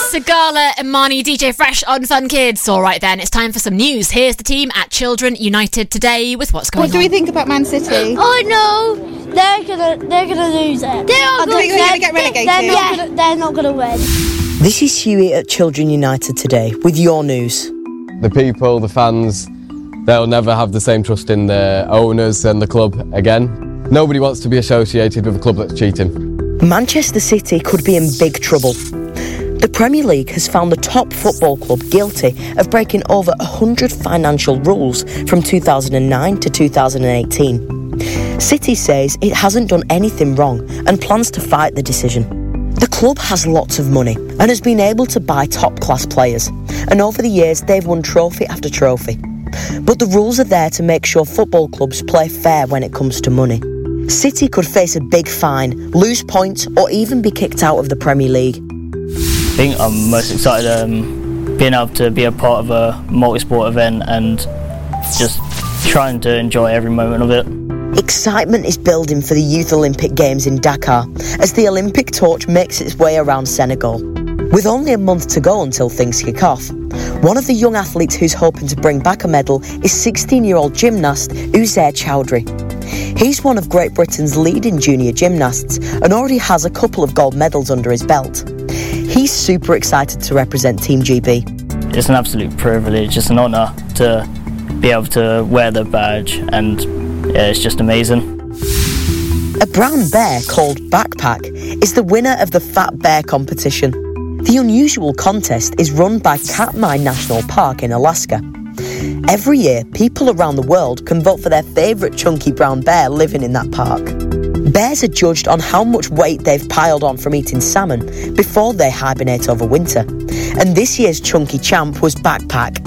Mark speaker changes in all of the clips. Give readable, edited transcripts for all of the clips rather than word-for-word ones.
Speaker 1: Sigala, Imani, DJ Fresh on Fun Kids. All right then, it's time for some news. Here's the team at Children United today with what's going on.
Speaker 2: What do we think about Man City?
Speaker 3: Oh no, they're gonna lose it. They're
Speaker 2: gonna get relegated.
Speaker 3: They're not gonna win.
Speaker 4: This is Huey at Children United today with your news.
Speaker 5: The people, the fans, they'll never have the same trust in the owners and the club again. Nobody wants to be associated with a club that's cheating.
Speaker 4: Manchester City could be in big trouble. The Premier League has found the top football club guilty of breaking over 100 financial rules from 2009 to 2018. City says it hasn't done anything wrong and plans to fight the decision. The club has lots of money and has been able to buy top-class players, and over the years they've won trophy after trophy. But the rules are there to make sure football clubs play fair when it comes to money. City could face a big fine, lose points, or even be kicked out of the Premier League.
Speaker 6: I think I'm most excited being able to be a part of a multi-sport event and just trying to enjoy every moment of it.
Speaker 4: Excitement is building for the Youth Olympic Games in Dakar as the Olympic torch makes its way around Senegal. With only a month to go until things kick off, one of the young athletes who's hoping to bring back a medal is 16-year-old gymnast Uzair Chowdhury. He's one of Great Britain's leading junior gymnasts and already has a couple of gold medals under his belt. He's super excited to represent Team GB.
Speaker 6: It's an absolute privilege, it's an honour to be able to wear the badge, and yeah, it's just amazing.
Speaker 4: A brown bear called Backpack is the winner of the Fat Bear competition. The unusual contest is run by Katmai National Park in Alaska. Every year, people around the world can vote for their favourite chunky brown bear living in that park. Bears are judged on how much weight they've piled on from eating salmon before they hibernate over winter. And this year's chunky champ was Backpack.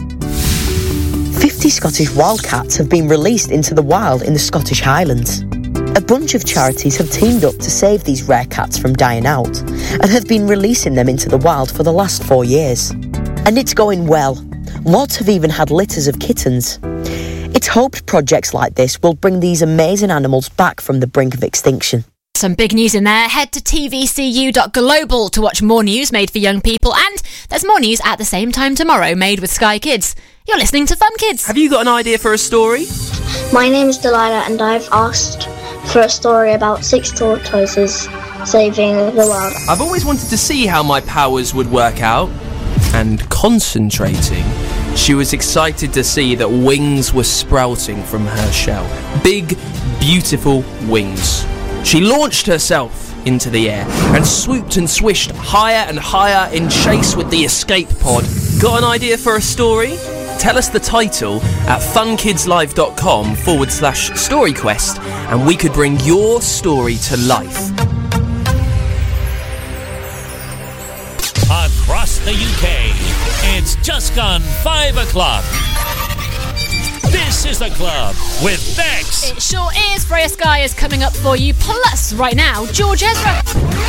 Speaker 4: 50 Scottish wildcats have been released into the wild in the Scottish Highlands. A bunch of charities have teamed up to save these rare cats from dying out and have been releasing them into the wild for the last 4 years. And it's going well. Lots have even had litters of kittens. It's hoped projects like this will bring these amazing animals back from the brink of extinction.
Speaker 1: Some big news in there. Head to tvcu.global to watch more news made for young people, and there's more news at the same time tomorrow made with Sky Kids. You're listening to Fun Kids.
Speaker 7: Have you got an idea for a story?
Speaker 3: My name is Delilah, and I've asked for a story about 6 tortoises saving the world.
Speaker 7: I've always wanted to see how my powers would work out. And concentrating, she was excited to see that wings were sprouting from her shell. Big, beautiful wings. She launched herself into the air and swooped and swished higher and higher in chase with the escape pod. Got an idea for a story? Tell us the title at funkidslive.com/storyquest and we could bring your story to life.
Speaker 8: Across the UK, it's just gone 5 o'clock. This is The Club with Bex.
Speaker 1: It sure is. Freya Sky is coming up for you. Plus, right now, George Ezra.